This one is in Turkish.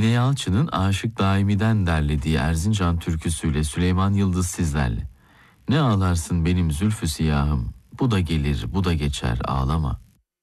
Mine Yalçın'ın Aşık Daimi'den derlediği Erzincan türküsüyle Süleyman Yıldız sizlerle. Ne ağlarsın benim zülfü siyahım, bu da gelir bu da geçer ağlama.